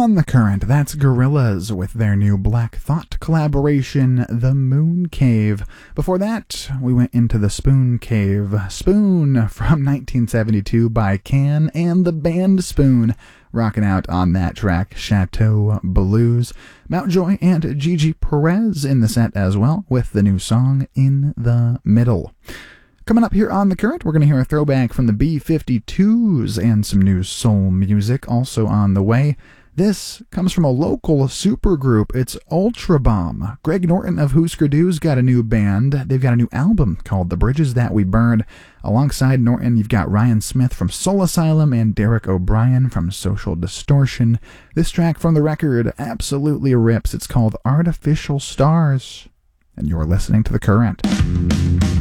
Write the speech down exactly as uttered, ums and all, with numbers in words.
on The Current, that's Gorillaz with their new Black Thought collaboration, The Moon Cave. Before that, we went into The Spoon Cave. Spoon from nineteen seventy-two by Can and the Band Spoon. Rocking out on that track, Chateau Blues. Mountjoy and Gigi Perez in the set as well with the new song In the Middle. Coming up here on The Current, we're going to hear a throwback from the B fifty-twos and some new soul music also on the way. This comes from a local supergroup. It's Ultra Bomb. Greg Norton of Husker Du's got a new band. They've got a new album called The Bridges That We Burned. Alongside Norton, you've got Ryan Smith from Soul Asylum and Derek O'Brien from Social Distortion. This track from the record absolutely rips. It's called Artificial Stars. And you're listening to The Current.